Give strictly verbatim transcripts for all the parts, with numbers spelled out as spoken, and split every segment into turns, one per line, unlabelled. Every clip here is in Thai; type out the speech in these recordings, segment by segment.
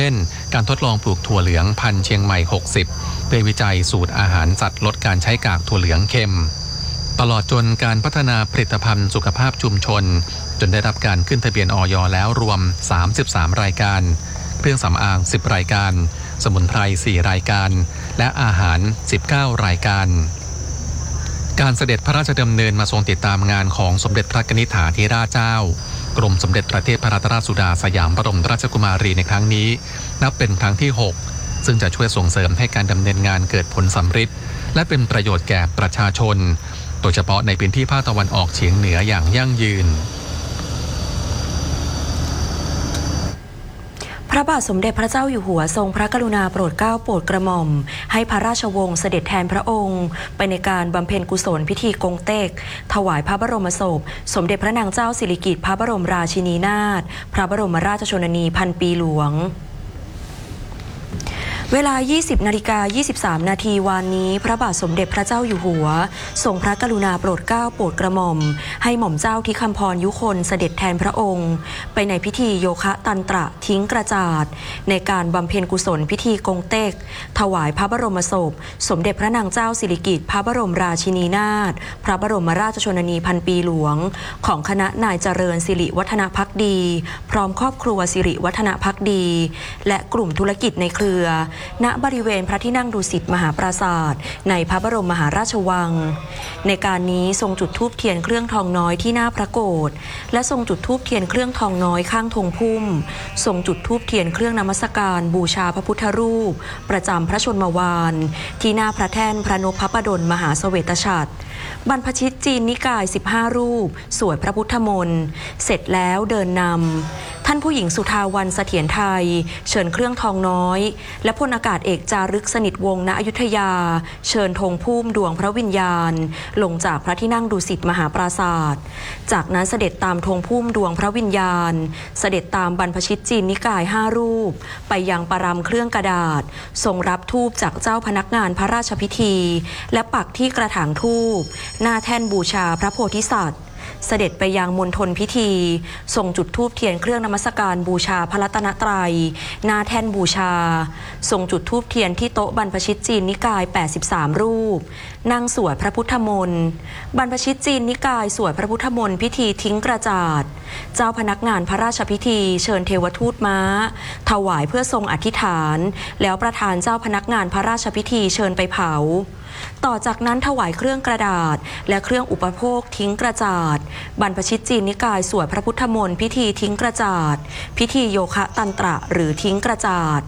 เช่นการทดลองปลูกถั่วเหลืองพันธุ์เชียงใหม่หกสิบเพื่อวิจัยสูตรอาหารสัตว์ลดการใช้กากถั่วเหลืองเค็มตลอดจนการพัฒนาผลิตภัณฑ์สุขภาพชุมชนจนได้รับการขึ้นทะเบียนอย.แล้วรวมสามสิบสามรายการเครื่องสำอางสิบรายการสมุนไพรสี่รายการและอาหารสิบเก้ารายการการเสด็จพระราชดำเนินมาทรงติดตามงานของสมเด็จพระนิธิถาธิราชเจ้ากรมสมเด็จพระเทพรัตนราชสุดาสยามบรมราชกุมารีในครั้งนี้นับเป็นครั้งที่หกซึ่งจะช่วยส่งเสริมให้การดำเนินงานเกิดผลสำฤทธิ์และเป็นประโยชน์แก่ประชาชนโดยเฉพาะในพื้นที่ภาคตะวันออกเฉียงเหนืออย่างยั่งยืน
พระบาทสมเด็จพระเจ้าอยู่หัวทรงพระกรุณาโปรดเกล้าโปรดกระหม่อมให้พระราชวงศ์เสด็จแทนพระองค์ไปในการบำเพ็ญกุศลพิธีกงเต็กถวายพระบรมศพสมเด็จพระนางเจ้าสิริกิติ์พระบรมราชินีนาถพระบรมราชชนนีพันปีหลวงเวลา ยี่สิบนาฬิกายี่สิบสามนาทีวันนี้พระบาทสมเด็จพระเจ้าอยู่หัวทรงพระกรุณาโปรดเกล้าโปรดกระหม่อมให้หม่อมเจ้าทิคำพรยุคนเสด็จแทนพระองค์ไปในพิธีโยคะตันตระทิ้งกระจาดในการบำเพ็ญกุศลพิธีกงเต็กถวายพระบรมศพสมเด็จพระนางเจ้าสิริกิติ์พระบรมราชินีนาถพระบรมราชชนนีพันปีหลวงของคณะนายเจริญสิริวัฒนภักดีพร้อมครอบครัวสิริวัฒนภักดีและกลุ่มธุรกิจในเครือณบริเวณพระที่นั่งดุสิตมหาปราสาทในพระบรมมหาราชวังในการนี้ทรงจุดธูปเทียนเครื่องทองน้อยที่หน้าพระโกฐและทรงจุดธูปเทียนเครื่องทองน้อยข้างธงพุ่มทรงจุดธูปเทียนเครื่องนมัสการบูชาพระพุทธรูปประจำพระชนมวาลที่หน้าพระแท่นพระนพพดลมหาเสวตฉัตรบรรพชิตจีนนิกายสิบห้ารูปสวดพระพุทธมนต์เสร็จแล้วเดินนำท่านผู้หญิงสุทาวันเสถียรไทยเชิญเครื่องทองน้อยและพลอากาศเอกจารึกสนิทวงศ์ณอยุธยาเชิญธงพุ่มดวงพระวิญญาณลงจากพระที่นั่งดุสิตมหาปราสาทจากนั้นเสด็จตามธงพุ่มดวงพระวิญญาณเสด็จตามบรรพชิตจีนนิกายห้ารูปไปยังปรำเครื่องกระดาษทรงรับธูปจากเจ้าพนักงานพระราชพิธีและปักที่กระถางธูปหน้าแท่นบูชาพระโพธิสัตว์เสด็จไปยังมณฑลพิธีส่งจุดธูปเทียนเครื่องนมัสการบูชาพระรัตนตรัยหน้าแท่นบูชาส่งจุดธูปเทียนที่โต๊ะบรรพชิตจีนนิกายแปดสิบสามรูปนั่งสวดพระพุทธมนต์บรรพชิตจีนนิกายสวดพระพุทธมนต์พิธีทิ้งกระจาดเจ้าพนักงานพระราชพิธีเชิญเทวทูตม้าถวายเพื่อทรงอธิษฐานแล้วประธานเจ้าพนักงานพระราชพิธีเชิญไปเผาต่อจากนั้นถวายเครื่องกระดาษและเครื่องอุปโภคทิ้งกระจาดบรรพชิตจีนนิกายสวดพระพุทธมนต์พิธีทิ้งกระจาดพิธีโยคะตันตระหรือทิ้งกระจาด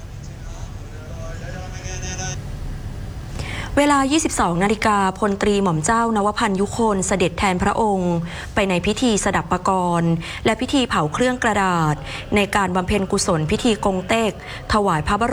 เวลา ยี่สิบสองนาฬิกาพลตรีหม่อมเจ้านวพันธ์ยุคนเสด็จแทนพระองค์ไปในพิธีสดับปกรณ์และพิธีเผาเครื่องกระดาษในการบำเพ็ญกุศลพิธีกงเต็กถวายพระบร